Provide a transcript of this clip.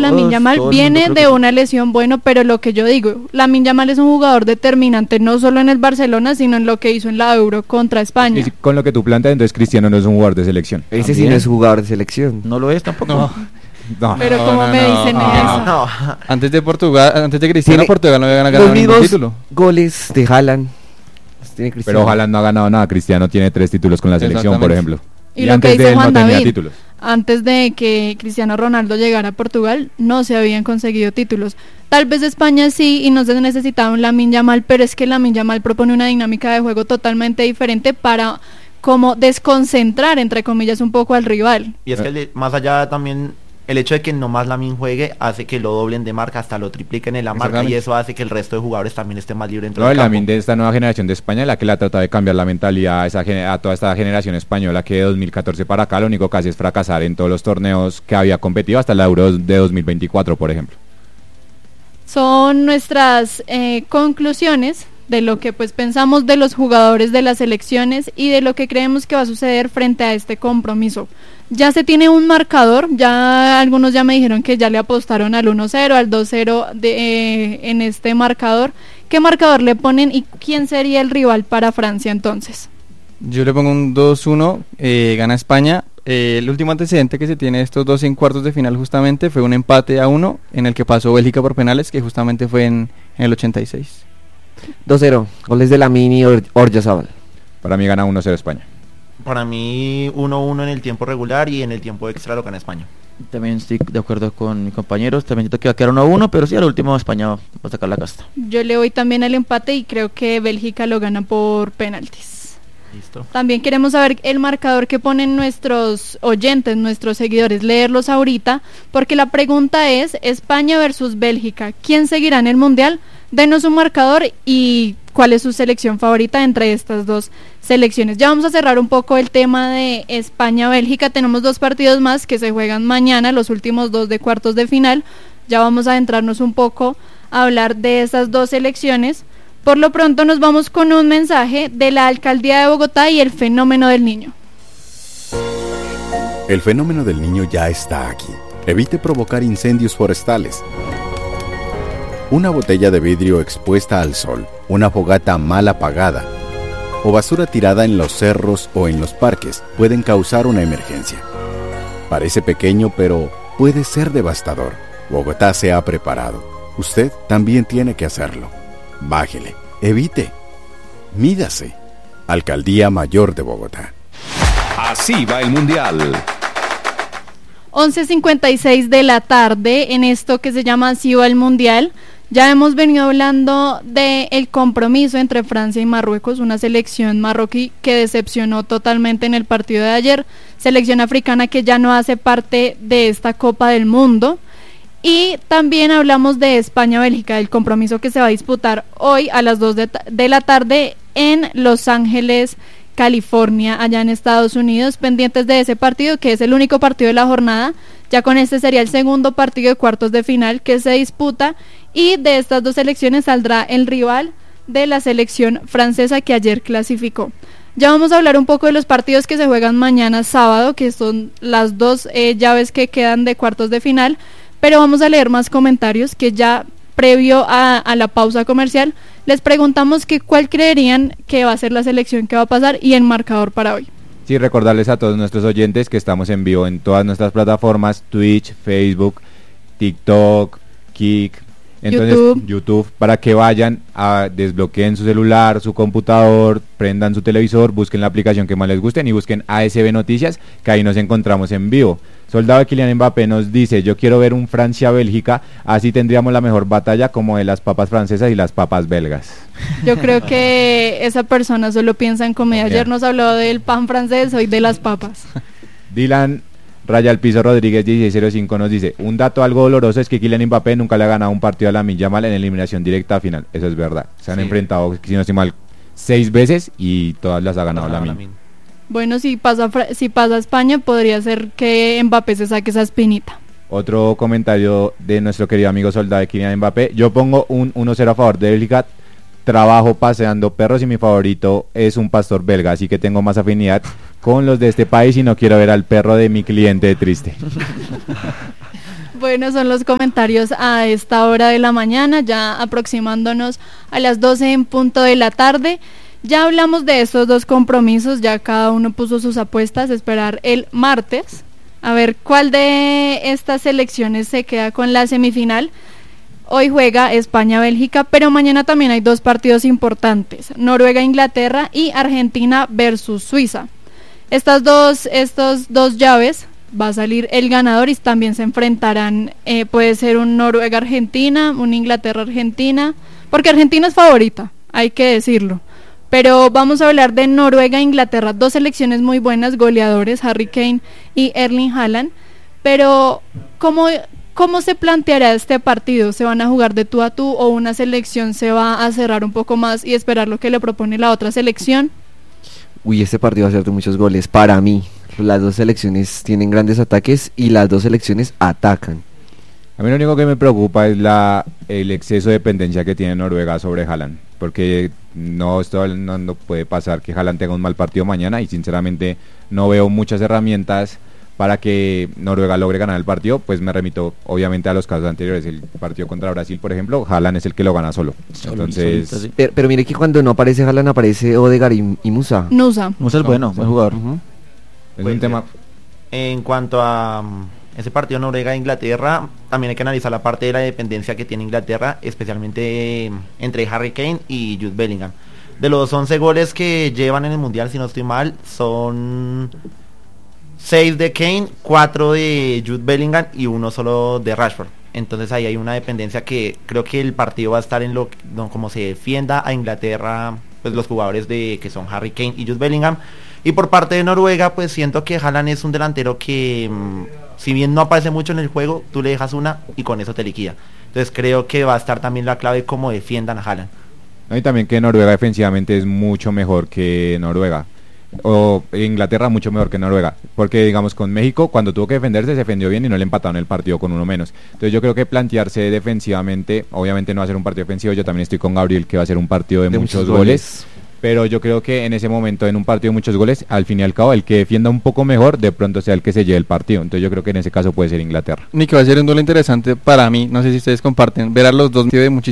Lamine Yamal viene de una lesión, bueno, pero lo que yo digo, Lamine Yamal es un jugador determinante no solo en el Barcelona, sino en lo que hizo en la Euro contra España. Y con lo que tú planteas, entonces Cristiano no es un jugador de selección. Ese sí no es jugador de selección. No lo es tampoco. No. Pero como me dicen eso. No. Antes de Cristiano, Tiene Portugal no había ganado los ningún mismos título. goles de Haaland. Tiene Cristiano. Pero Haaland no ha ganado nada. Cristiano tiene 3 títulos con la selección, por ejemplo. Y lo antes que de dice él Juan no tenía David, títulos. antes de que Cristiano Ronaldo llegara a Portugal, no se habían conseguido títulos. Tal vez España sí, y no se necesitaba un Lamine Yamal, pero es que Lamine Yamal propone una dinámica de juego totalmente diferente para como desconcentrar, entre comillas, un poco al rival. Y es que más allá también, el hecho de que nomás Lamine juegue hace que lo doblen de marca, hasta lo tripliquen en la marca, y eso hace que el resto de jugadores también estén más libres dentro del campo. Lamine de esta nueva generación de España, la que la trata de cambiar la mentalidad a toda esta generación española que de 2014 para acá lo único que hace es fracasar en todos los torneos que había competido hasta la Euro de 2024, por ejemplo. Son nuestras conclusiones de lo que pues pensamos de los jugadores de las selecciones y de lo que creemos que va a suceder frente a este compromiso. Ya se tiene un marcador, ya algunos ya me dijeron que ya le apostaron al 1-0, al 2-0 en este marcador. ¿Qué marcador le ponen y quién sería el rival para Francia entonces? Yo le pongo un 2-1, gana España. El último antecedente que se tiene de estos dos en cuartos de final justamente fue un empate a 1 en el que pasó Bélgica por penales, que justamente fue en el 86. 2-0, goles de Lamine y Oyarzabal. Para mí gana 1-0 España. Para mí 1-1 en el tiempo regular y en el tiempo extra lo gana España. También estoy de acuerdo con mis compañeros, también siento que va a quedar 1-1, pero sí, al último España va a sacar la casta. Yo le voy también al empate y creo que Bélgica lo gana por penaltis. Listo. También queremos saber el marcador que ponen nuestros oyentes, nuestros seguidores, leerlos ahorita, porque la pregunta es España versus Bélgica, ¿quién seguirá en el Mundial? Denos un marcador y cuál es su selección favorita entre estas dos selecciones. Ya vamos a cerrar un poco el tema de España-Bélgica, tenemos 2 partidos más que se juegan mañana, los últimos 2 de cuartos de final, ya vamos a adentrarnos un poco a hablar de esas 2 selecciones. Por lo pronto nos vamos con un mensaje de la Alcaldía de Bogotá y el fenómeno del niño. El fenómeno del niño ya está aquí. Evite provocar incendios forestales. Una botella de vidrio expuesta al sol, una fogata mal apagada o basura tirada en los cerros o en los parques pueden causar una emergencia. Parece pequeño, pero puede ser devastador. Bogotá se ha preparado. Usted también tiene que hacerlo. Bájele, evite, mídase. Alcaldía Mayor de Bogotá. Así va el Mundial. 11:56 de la tarde en esto que se llama Así va el Mundial. Ya hemos venido hablando del compromiso entre Francia y Marruecos, una selección marroquí que decepcionó totalmente en el partido de ayer, selección africana que ya no hace parte de esta Copa del Mundo. Y también hablamos de España-Bélgica, del compromiso que se va a disputar hoy a las 2 de la tarde en Los Ángeles, California, allá en Estados Unidos, pendientes de ese partido, que es el único partido de la jornada. Ya con este sería el segundo partido de cuartos de final que se disputa, y de estas 2 selecciones saldrá el rival de la selección francesa que ayer clasificó. Ya vamos a hablar un poco de los partidos que se juegan mañana sábado, que son las 2 llaves que quedan de cuartos de final, pero vamos a leer más comentarios que ya previo a la pausa comercial les preguntamos que cuál creerían que va a ser la selección que va a pasar y el marcador para hoy. Sí, recordarles a todos nuestros oyentes que estamos en vivo en todas nuestras plataformas, Twitch, Facebook, TikTok, Kik, entonces YouTube, para que vayan desbloqueen su celular, su computador, prendan su televisor, busquen la aplicación que más les gusten y busquen ASB Noticias, que ahí nos encontramos en vivo. Soldado de Kylian Mbappé nos dice: yo quiero ver un Francia-Bélgica, así tendríamos la mejor batalla como de las papas francesas y las papas belgas. Yo creo que esa persona solo piensa en comida. Ayer nos habló del pan francés, hoy de las papas. Dylan Raya al Piso Rodríguez 1605 nos dice: un dato algo doloroso es que Kylian Mbappé nunca le ha ganado un partido a Lamine Yamal en eliminación directa final. Eso es verdad. Se han enfrentado, si no estoy mal, 6 veces y todas las ha ganado Lamine. Bueno, si pasa a España, podría ser que Mbappé se saque esa espinita. Otro comentario de nuestro querido amigo Soldado de Kylian Mbappé: yo pongo un 1-0 a favor de Bélgica. Trabajo paseando perros y mi favorito es un pastor belga, así que tengo más afinidad con los de este país y no quiero ver al perro de mi cliente triste. Bueno, son los comentarios a esta hora de la mañana, ya aproximándonos a las 12 en punto de la tarde. Ya hablamos de estos dos compromisos, ya cada uno puso sus apuestas, esperar el martes, a ver cuál de estas selecciones se queda con la semifinal. Hoy juega España-Bélgica, pero mañana también hay dos partidos importantes, Noruega-Inglaterra y Argentina versus Suiza. Estos dos llaves va a salir el ganador y también se enfrentarán, puede ser un Noruega-Argentina, un Inglaterra-Argentina, porque Argentina es favorita, hay que decirlo. Pero vamos a hablar de Noruega-Inglaterra, dos selecciones muy buenas, goleadores, Harry Kane y Erling Haaland, pero ¿cómo se planteará este partido? ¿Se van a jugar de tú a tú o una selección se va a cerrar un poco más y esperar lo que le propone la otra selección? Uy, este partido va a ser de muchos goles para mí. Las dos selecciones tienen grandes ataques y las dos selecciones atacan. A mí lo único que me preocupa es el exceso de dependencia que tiene Noruega sobre Haaland, porque no puede pasar que Haaland tenga un mal partido mañana y sinceramente no veo muchas herramientas para que Noruega logre ganar el partido. Pues me remito obviamente a los casos anteriores, el partido contra Brasil por ejemplo, Haaland es el que lo gana solo. Entonces, sí. pero mire que cuando no aparece Haaland aparece Odegaard y Musa. Musa es bueno, buen jugador. Es Pues, un tema. En cuanto a ese partido Noruega-Inglaterra, también hay que analizar la parte de la dependencia que tiene Inglaterra, especialmente entre Harry Kane y Jude Bellingham. De los 11 goles que llevan en el Mundial, si no estoy mal, son 6 de Kane, 4 de Jude Bellingham y 1 solo de Rashford. Entonces ahí hay una dependencia que creo que el partido va a estar en como se defienda a Inglaterra, pues los jugadores que son Harry Kane y Jude Bellingham. Y por parte de Noruega, pues siento que Haaland es un delantero que, si bien no aparece mucho en el juego, tú le dejas una y con eso te liquida. Entonces creo que va a estar también la clave cómo defiendan a Haaland. No, y también que Noruega defensivamente es mucho mejor que Noruega, o Inglaterra mucho mejor que Noruega, porque digamos con México cuando tuvo que defenderse se defendió bien y no le empataron el partido con uno menos. Entonces yo creo que plantearse defensivamente, obviamente no va a ser un partido defensivo, yo también estoy con Gabriel que va a ser un partido de muchos goles. Pero yo creo que en ese momento, en un partido de muchos goles, al fin y al cabo, el que defienda un poco mejor, de pronto sea el que se lleve el partido. Entonces yo creo que en ese caso puede ser Inglaterra. Ni que va a ser un duelo interesante para mí, no sé si ustedes comparten, ver a los dos de muchísimo